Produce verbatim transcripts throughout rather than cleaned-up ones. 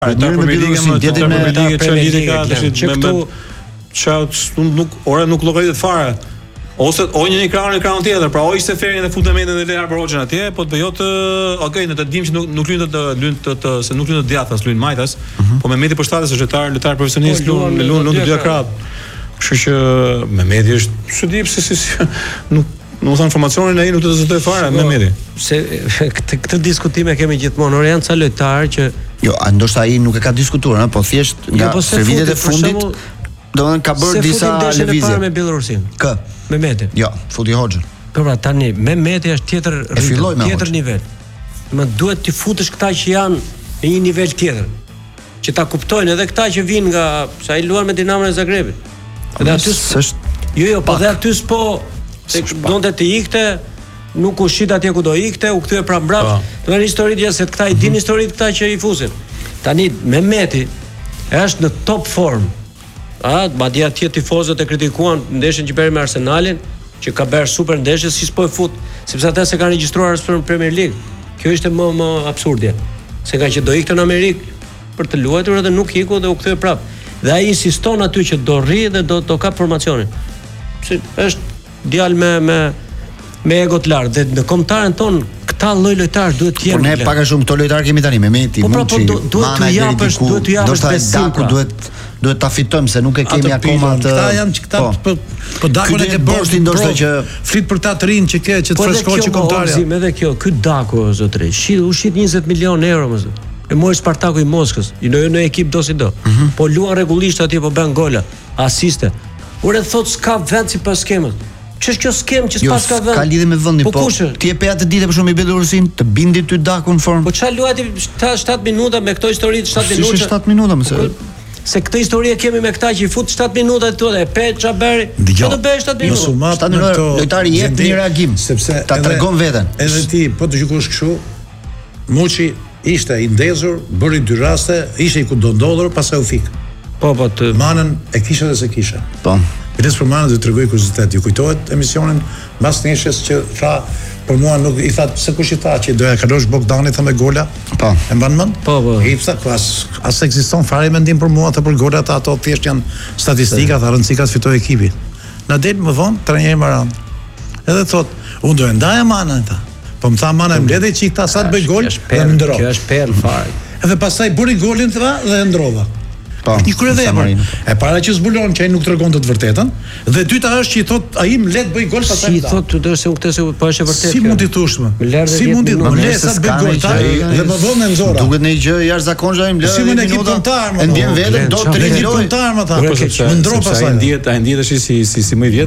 Ata Premier League më tjetër me Ligë Premier League që këtu çau nuk ora nuk llogaritet fare. Ose o një ekran ekran tjetër, pra o ishte Ferin dhe fundamentin e Lear Broçën atje, po të bëjot, okay, ne të dimë që nuk nuk lyn të lyn të, të se nuk lyn të djathtas, lyn majtas, po Mehmeti përshtatet është lojtar, lojtar profesionist, lun lun lun të dy krap. Kështu që Mehmeti është, s'e di pse si nuk Nuk thon informacionin ai nuk të zotoj fare Mehmeti. Se këtë këtë diskutim e kemi gjithmonë, or janë ca lojtarë që jo, ndoshta ai nuk e ka diskutuar, po thjesht nga servitet e fundit, domethënë ka bërë disa lëvizje me Bielorusin. Kë? Mehmeti. Jo, futi Hoxhën. Po pra tani Mehmeti është tjetër ritëm, tjetër nivel. Më duhet të futesh këta që janë në një nivel tjetër, që ta kuptojnë edhe këta që vinë nga, sa ai luan me Dinamo e Zagrebit. Edhe aty është jo, jo, po dhe aty s'po se donte të ikte, nuk u shit atje ku do ikte, u kthye pra mbrapa. Do një histori dia se këta i din historitë këta që i fusin. Tani Mehmeti është në top form. A, madje atje tifozët e kritikuan ndeshjen që bëri me Arsenalin, që ka bërë super ndeshje, si s'po e fut, sepse ata se kanë regjistruar as për Premier League. Kjo ishte më më absurdje. Se ka që do ikte në Amerikë për të luajtur edhe nuk iku dhe u kthye prap. Dhe ai insiston aty që do rri dhe do do ka formacionin. Se është djalë me me me ego të lartë dhe në kombëtarën ton këta lloj lojtarë duhet të jenë. Por ne pak a shumë këto lojtarë kemi tani, Mehmeti, Muçi. Po duhet të japësh, duhet të japësh besim. Duhet duhet ta fitojmë se nuk e kemi akoma atë. Këta janë që këta po po Dakun e ke bërë ndoshta që flit për ta të rinë që ke që të freskohet që kombëtarja. Po edhe kjo, ky Daku zotëri, shit, u shit njëzet milionë euro më zot. E mori Spartaku i Moskës, i në në ekip do si do. Po luan rregullisht atje, po bën gola, asiste. Ure thot s'ka vend si pas skemës. Ç'është kjo skem që s'pas ka vend? Ka lidhje me vendin, po. Ti e pe atë ditë për shumë i Bielorusin të bindi ty Dakun në formë. Po ç'a luajti shtat minuta me këto histori të shtat minuta? Si shtat minuta më se. Se këtë histori e kemi me këta që i fut shtat minuta këtu dhe e pe ç'a bëri? Po do bëj shtat minuta. shtat minuta lojtari jep një reagim sepse ta tregon veten. Edhe ti po të gjykosh kështu, Muçi ishte i ndezur, bëri dy raste, ishte i ku do ndodhur, pastaj u fik. Po po të manën e kisha dhe se kisha. Po. Vetes për manën do të tregoj kuriozitet. Ju kujtohet emisionin mbas ndeshjes që tha për mua nuk i tha pse kush i tha që doja kalosh Bogdanit me gola. Po. E mban mend? Po po. I tha as as ekziston fare mendim për mua atë për golat ato thjesht janë statistika, tha rëndësika të fitojë ekipi. Na del më vonë trajneri Maran. Edhe thot, unë do e ndaja manën ta. Po më tha mana e mbledhej që ta sa të bëj gol dhe më ndroi. Kjo është perl fare. Edhe pastaj bëri golin tha dhe ndrova. Po. Një kryevepër. E para që zbulon që ai nuk tregon të të vërtetën, dhe dyta është që i thot ai më le të bëj gol pastaj. Si thot tu do se u këtë se po është e vërtetë. Si mund ti thosh më? Si mund ti më le sa të bëj gol dhe më vonë në nxora. Duket një gjë jashtëzakonshme ai më le. Si më në ekip kombëtar më. E ndjen veten do të rinjoj kombëtar më tha. Më ndro pastaj. Ai ndihet, ai ndihet si si si më i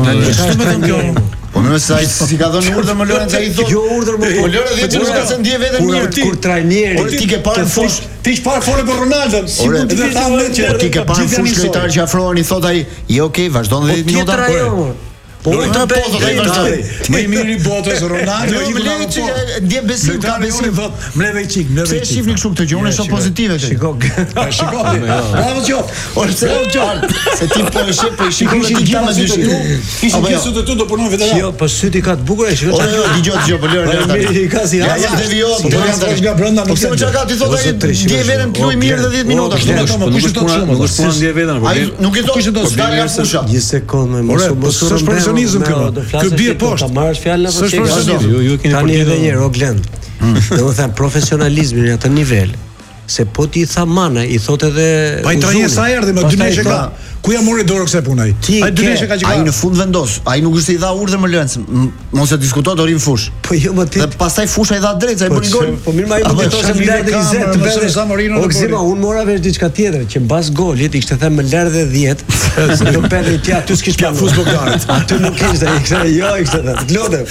vjetër. Po më sa si ka dhënë urdhër më Lorenzo ai thotë. Jo urdhër më po Lorenzo dhe ti nuk se ndje veten mirë. Kur trajneri. Ti ke parë fush, ti ke parë folë për Ronaldo. Si mund të thamë që ti ke parë fush lojtar që afrohen i thotë ai, "Jo, okay, vazhdon dhjetë minuta." Po u të bëj ai vazhdoi. Më i miri botës Ronaldo, i vlen që ndje besim ka besim. Mbledhej çik, mbledhej çik. Se shifni kështu këtë gjë, unë shoh pozitive këtë. Shiko. Shiko. Bravo Gjo. Ose se Gjo. Se ti po e sheh, po i shikon ti ta më dyshim. Kishin qenë të tu do punojnë vetë. Jo, po syti ka të bukur e shikoj. Jo, dëgjoj dëgjoj, po lëre. Ka si ja ja devio, po janë nga brenda. Po pse më çka ti thotë ai ndje veten luaj mirë dhe dhjetë minuta kështu më thonë, kush do të shumë. Nuk është puna ndje veten, ai nuk i thotë do të dalë fusha. Një sekondë më mos mos është profesionizëm këtu. Ky bie poshtë. Ta marrësh fjalën apo çka? Ju ju keni tani edhe një herë o Glen. Domethënë profesionalizmi në atë nivel. Se po ti tha mana, i thotë edhe pa i trajë sa erdhi më dy neshe ka. Ku ja mori dorë kësaj punoj? Ai dy neshe ka që ka. Ai në fund vendos. Ai nuk është i dha urdhër më Lorenz. Mos e diskuto do rin fush. Po jo më ti. Dhe pastaj fusha i dha drejt, ai bëri gol. Po mirë më ai mund të thosë më lart njëzet të bëre Samorino. O Gzima, unë mora vesh diçka tjetër, që mbas golit i kishte thënë më lart dhe dhjetë. Do perde ti aty s'kish pa futbollit. Aty nuk kishte, i kishte jo, i kishte thënë. Lutem.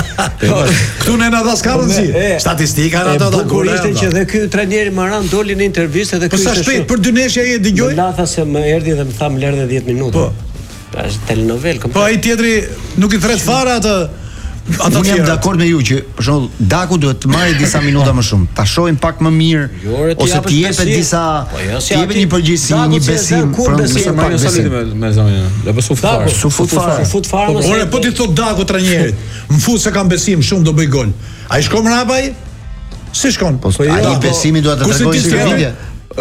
Këtu ne na dha skallën si. Statistika ato do kur ishte që dhe ky trajneri Maran doli në intervistë dhe ky ishte. Po sa shpejt për dy neshe ai e dëgjoi. Latha se më erdhi dhe më tha më lart dhe dhjetë minuta. Po. Është telenovel komplet. Po ai tjetri nuk i thret fare atë. Ata jam dakord me ju që për shembull Daku duhet të marrë disa minuta më shumë. Ta shohim pak më mirë ose të jepet disa të jepet një përgjegjësi, një besim për të marrë sa me zonë. La besu fare. Su fut fare. Fut fare. Ore po ti thot Daku trajnerit. Më fut se kam besim shumë do bëj gol. Ai shkon mbrapa ai? Si shkon? Po ai besimi duhet të tregojë si video.